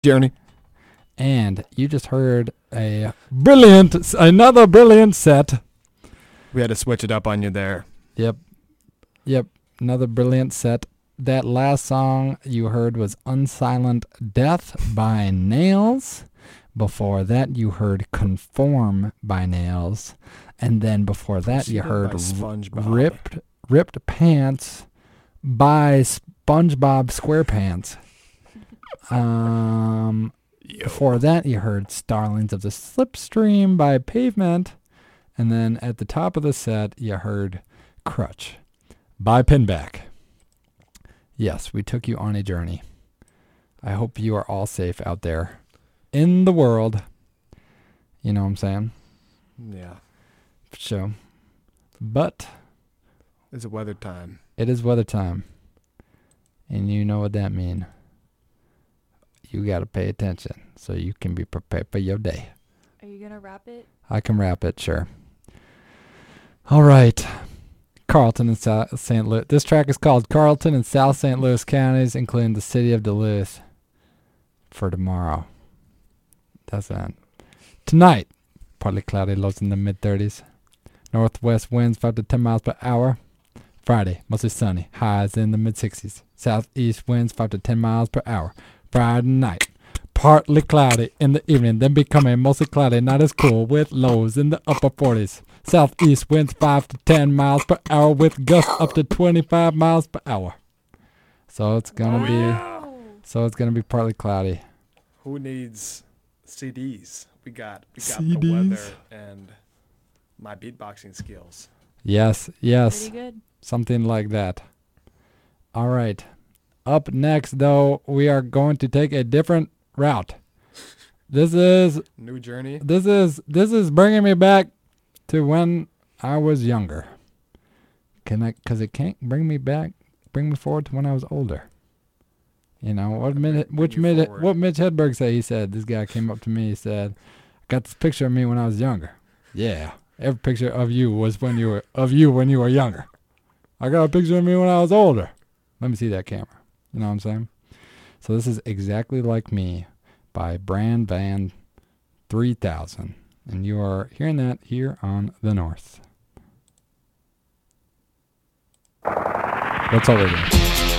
Journey. And you just heard another brilliant set. We had to switch it up on you there. Yep. Another brilliant set. That last song you heard was Unsilent Death by Nails. Before that, you heard Conform by Nails. And then before that, you heard Ripped Pants by SpongeBob SquarePants. Before that, you heard Starlings of the Slipstream by Pavement. And then at the top of the set, you heard Crutch by Pinback. Yes, we took you on a journey. I hope you are all safe out there in the world. You know what I'm saying? Yeah. For sure. But it's weather time. It is weather time. And you know what that means. You got to pay attention so you can be prepared for your day. Are you going to rap it? I can rap it, sure. All right. Carlton and South St. Louis. This track is called Carlton and South St. Louis counties, including the city of Duluth, for tomorrow. That's that. Tonight, partly cloudy, lows in the mid-30s. Northwest winds 5 to 10 miles per hour. Friday, mostly sunny, highs in the mid-60s. Southeast winds 5 to 10 miles per hour. Friday night, partly cloudy in the evening, then becoming mostly cloudy, not as cool, with lows in the upper 40s. Southeast winds 5 to 10 miles per hour with gusts up to 25 miles per hour. So it's gonna be partly cloudy. Who needs CDs? We got CDs? the weather and my beatboxing skills. Yes. Pretty good. Something like that. All right. Up next, though, we are going to take a different route. This is new journey. This is bringing me back to when I was younger. Because it can't bring me forward to when I was older. You know, what Mitch Hedberg said? He said, this guy came up to me, he said, I got this picture of me when I was younger. Yeah, every picture of you was when you were younger. I got a picture of me when I was older. Let me see that camera. You know what I'm saying? So this is Exactly Like Me by Brand Van 3000. And you are hearing that here on The North. That's all we're doing.